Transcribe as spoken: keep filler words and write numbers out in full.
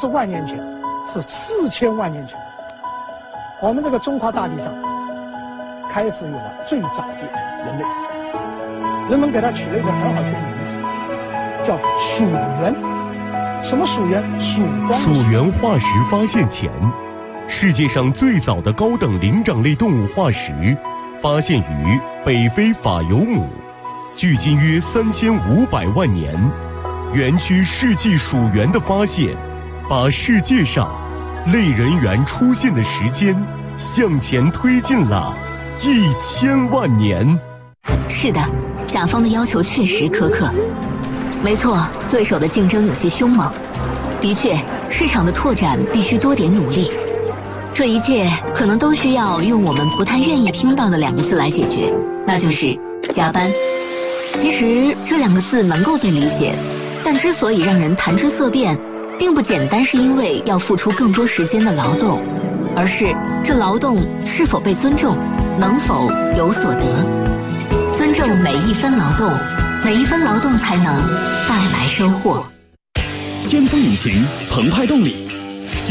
是万年前，是四千万年前，我们这个中华大地上开始有了最早的人类。人们给它取了一个很好听的名字，叫蜀猿。什么蜀猿？蜀光。 蜀猿化石发现前，世界上最早的高等灵长类动物化石发现于北非法尤姆，距今约三千五百万年。园区世纪蜀猿的发现，把世界上类人猿出现的时间向前推进了一千万年。 是的，甲方的要求确实苛刻。没错，对手的竞争有些凶猛。的确，市场的拓展必须多点努力。这一切可能都需要用我们不太愿意听到的两个字来解决，那就是加班。其实这两个字能够被理解，但之所以让人谈之色变，并不简单是因为要付出更多时间的劳动，而是这劳动是否被尊重，能否有所得。尊重每一分劳动，每一分劳动才能带来收获。 先锋引擎，澎湃动力，